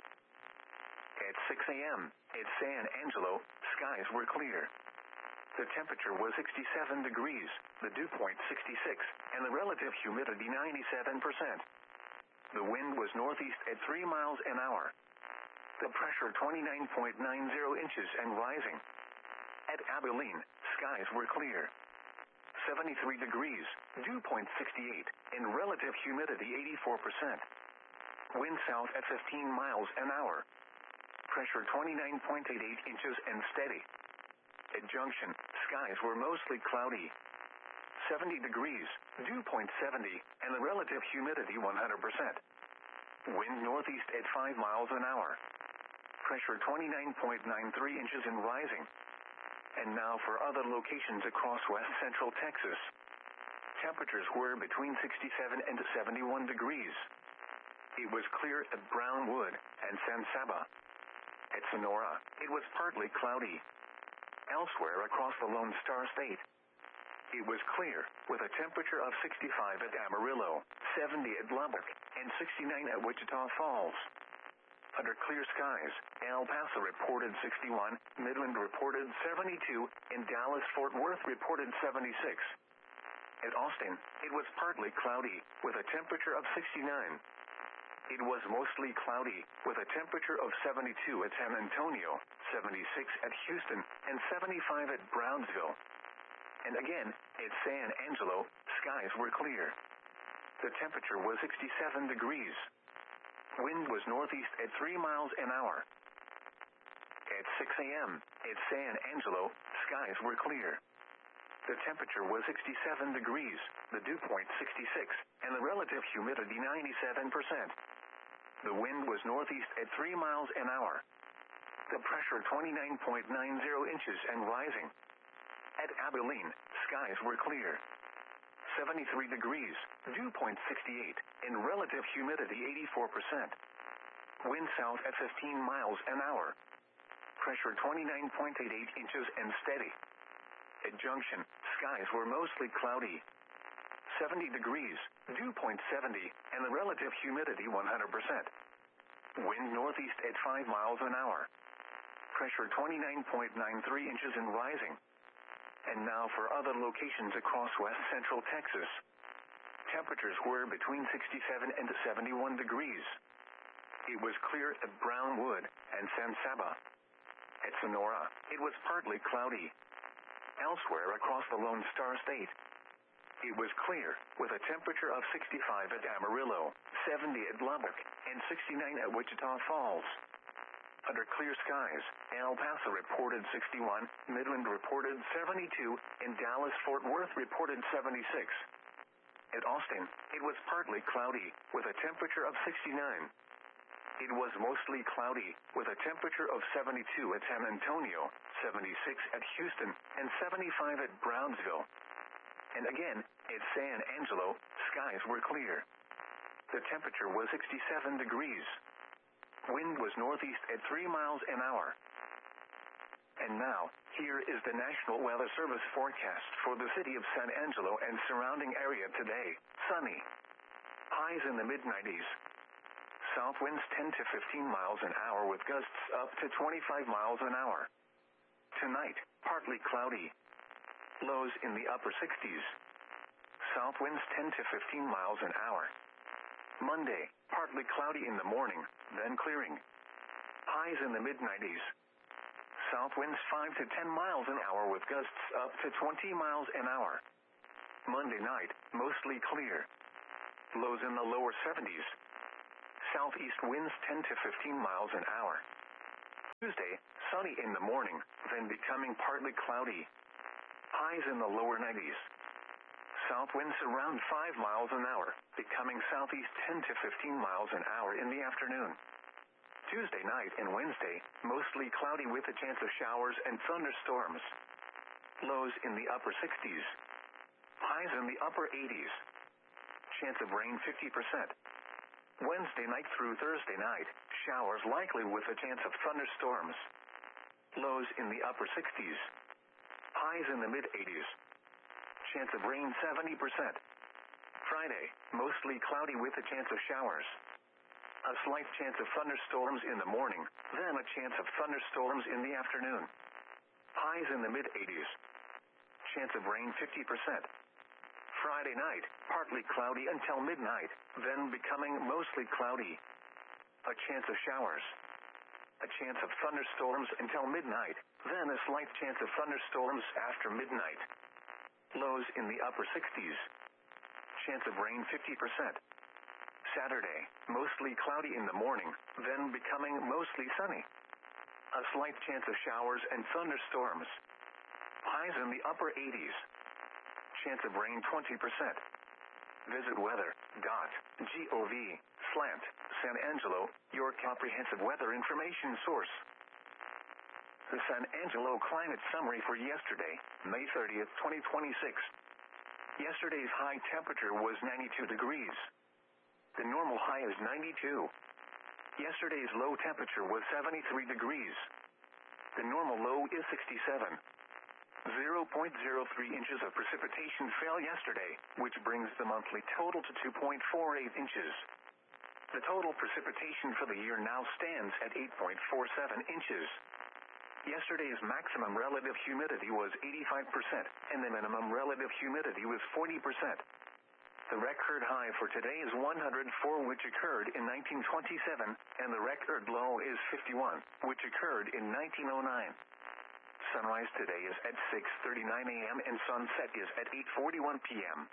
At six a.m. at San Angelo, skies were clear. The temperature was sixty-seven degrees, the dew point sixty-six, and the relative humidity ninety-seven percent. The wind was northeast at three miles an hour. The pressure twenty-nine point nine zero inches and rising. At Abilene, skies were clear. seventy-three degrees, dew point sixty-eight, and relative humidity eighty-four percent. Wind south at fifteen miles an hour. Pressure twenty-nine point eight eight inches and steady. At Junction, skies were mostly cloudy. seventy degrees, dew point seventy, and the relative humidity one hundred percent. Wind northeast at five miles an hour. Pressure twenty-nine point nine three inches and rising. And now for other locations across west central Texas. Temperatures were between sixty-seven and seventy-one degrees. It was clear at Brownwood and San Saba. At Sonora, it was partly cloudy. Elsewhere across the Lone Star State, it was clear, with a temperature of sixty-five at Amarillo, seventy at Lubbock, and sixty-nine at Wichita Falls. Under clear skies, El Paso reported sixty-one, Midland reported seventy-two, and Dallas-Fort Worth reported seventy-six. At Austin, it was partly cloudy, with a temperature of sixty-nine. It was mostly cloudy, with a temperature of seventy-two at San Antonio, seventy-six at Houston, and seventy-five at Brownsville. And again, at San Angelo, skies were clear. The temperature was sixty-seven degrees. Wind was northeast at three miles an hour. At six a.m. at San Angelo, skies were clear. The temperature was sixty-seven degrees, the dew point sixty-six, and the relative humidity ninety-seven percent. The wind was northeast at three miles an hour. The pressure twenty-nine point nine zero inches and rising. At Abilene, skies were clear. seventy-three degrees, dew point sixty-eight, and relative humidity eighty-four percent. Wind south at fifteen miles an hour. Pressure twenty-nine point eight eight inches and steady. At Junction, skies were mostly cloudy. seventy degrees, dew point seventy, and the relative humidity one hundred percent. Wind northeast at five miles an hour. Pressure twenty-nine point nine three inches and rising. And now for other locations across west central Texas. Temperatures were between sixty-seven and seventy-one degrees. It was clear at Brownwood and San Saba. At Sonora, it was partly cloudy. Elsewhere across the Lone Star State, it was clear, with a temperature of sixty-five at Amarillo, seventy at Lubbock, and sixty-nine at Wichita Falls. Under clear skies, El Paso reported sixty-one, Midland reported seventy-two, and Dallas-Fort Worth reported seventy-six. At Austin, it was partly cloudy, with a temperature of sixty-nine. It was mostly cloudy, with a temperature of seventy-two at San Antonio, seventy-six at Houston, and seventy-five at Brownsville. And again, at San Angelo, skies were clear. The temperature was sixty-seven degrees. Wind was northeast at three miles an hour. And now, here is the National Weather Service forecast for the city of San Angelo and surrounding area today. Sunny. Highs in the mid nineties. South winds ten to fifteen miles an hour with gusts up to twenty-five miles an hour. Tonight, partly cloudy. Lows in the upper sixties. South winds ten to fifteen miles an hour. Monday, partly cloudy in the morning, then clearing. Highs in the mid nineties. South winds five to ten miles an hour with gusts up to twenty miles an hour. Monday night, mostly clear. lows in the lower seventies. Southeast winds ten to fifteen miles an hour. Tuesday, sunny in the morning, then becoming partly cloudy. Highs in the lower nineties. South winds around five miles an hour, becoming southeast ten to fifteen miles an hour in the afternoon. Tuesday night and Wednesday, mostly cloudy with a chance of showers and thunderstorms. Lows in the upper sixties. Highs in the upper eighties. Chance of rain fifty percent. Wednesday night through Thursday night, showers likely with a chance of thunderstorms. Lows in the upper sixties. Highs in the mid eighties. Chance of rain seventy percent. Friday, mostly cloudy with a chance of showers. A slight chance of thunderstorms in the morning, then a chance of thunderstorms in the afternoon. Highs in the mid eighties. Chance of rain fifty percent. Friday night, partly cloudy until midnight, then becoming mostly cloudy. A chance of showers. A chance of thunderstorms until midnight, then a slight chance of thunderstorms after midnight. Lows in the upper sixties. Chance of rain fifty percent. Saturday, mostly cloudy in the morning, then becoming mostly sunny. A slight chance of showers and thunderstorms. Highs in the upper eighties. Chance of rain twenty percent. Visit weather dot gov slash San Angelo, your comprehensive weather information source. The San Angelo climate summary for yesterday, May thirtieth, twenty twenty-six. Yesterday's high temperature was ninety-two degrees. The normal high is ninety-two. Yesterday's low temperature was seventy-three degrees. The normal low is sixty-seven. zero point zero three inches of precipitation fell yesterday, which brings the monthly total to two point four eight inches. The total precipitation for the year now stands at eight point four seven inches. Yesterday's maximum relative humidity was eighty-five percent, and the minimum relative humidity was forty percent. The record high for today is one hundred four, which occurred in nineteen twenty-seven, and the record low is fifty-one, which occurred in nineteen oh nine. Sunrise today is at six thirty-nine a m and sunset is at eight forty-one p m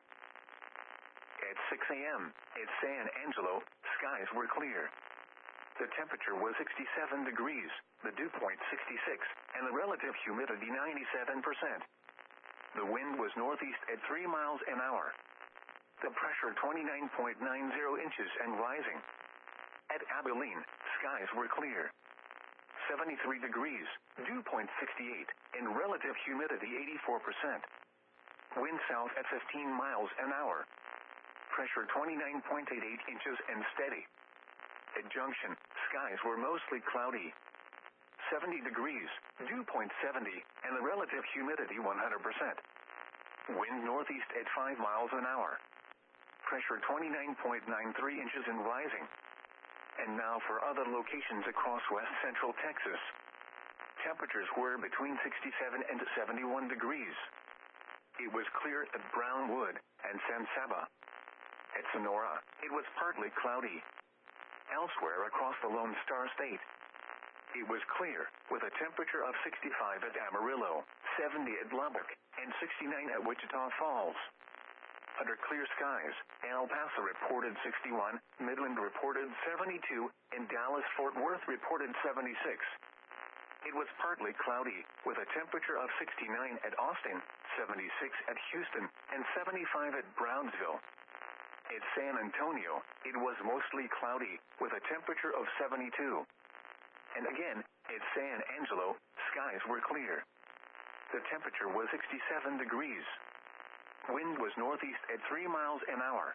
At six a m at San Angelo, skies were clear. The temperature was sixty-seven degrees, the dew point sixty-six, and the relative humidity ninety-seven percent. The wind was northeast at three miles an hour. The pressure twenty-nine point nine zero inches and rising. At Abilene, skies were clear. seventy-three degrees, dew point sixty-eight, and relative humidity eighty-four percent. Wind south at fifteen miles an hour. Pressure twenty-nine point eight eight inches and steady. At Junction, skies were mostly cloudy. seventy degrees, dew point seventy, and the relative humidity one hundred percent. Wind northeast at five miles an hour. Pressure twenty-nine point nine three inches and rising. And now for other locations across west central Texas. Temperatures were between sixty-seven and seventy-one degrees. It was clear at Brownwood and San Saba. At Sonora, it was partly cloudy. Elsewhere across the Lone Star State, it was clear, with a temperature of sixty-five at Amarillo, seventy at Lubbock, and sixty-nine at Wichita Falls. Under clear skies, El Paso reported sixty-one, Midland reported seventy-two, and Dallas-Fort Worth reported seventy-six. It was partly cloudy, with a temperature of sixty-nine at Austin, seventy-six at Houston, and seventy-five at Brownsville. At San Antonio, it was mostly cloudy, with a temperature of seventy-two. And again, at San Angelo, skies were clear. The temperature was sixty-seven degrees. Wind was northeast at three miles an hour.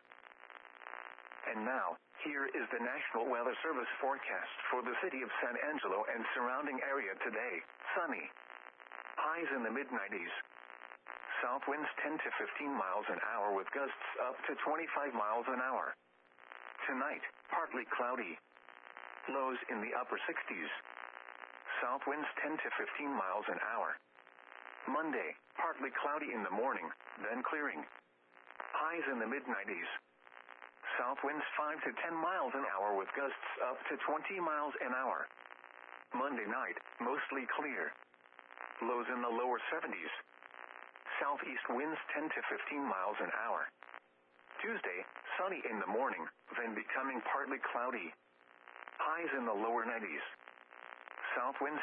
And now, here is the National Weather Service forecast for the city of San Angelo and surrounding area today. Sunny. Highs in the mid nineties. South winds ten to fifteen miles an hour with gusts up to twenty-five miles an hour. Tonight, partly cloudy. Lows in the upper sixties. South winds ten to fifteen miles an hour. Monday, partly cloudy in the morning, then clearing. Highs in the mid nineties. South winds five to ten miles an hour with gusts up to twenty miles an hour. Monday night, mostly clear. Lows in the lower seventies. Southeast winds ten to fifteen miles an hour. Tuesday, sunny in the morning, then becoming partly cloudy. Highs in the lower nineties. South winds